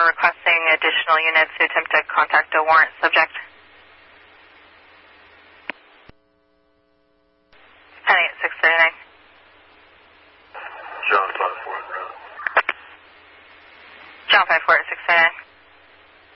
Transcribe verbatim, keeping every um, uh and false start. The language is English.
four requesting additional units to attempt to contact a warrant subject. Penny at six thirty-nine. John five four. John five four at six thirty-nine.